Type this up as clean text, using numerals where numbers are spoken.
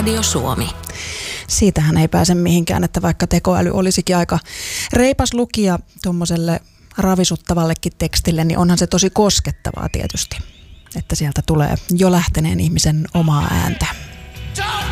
Radio Suomi. Siitähän ei pääse mihinkään, että vaikka tekoäly olisikin aika reipas lukija tuommoiselle ravisuttavallekin tekstille, niin onhan se tosi koskettavaa tietysti, että sieltä tulee jo lähteneen ihmisen omaa ääntä.